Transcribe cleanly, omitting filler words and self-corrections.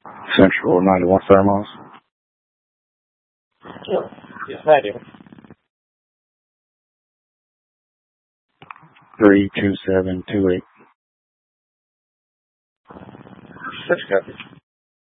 Central 91 Thermos. Yes, I do. 32728. 6 copies.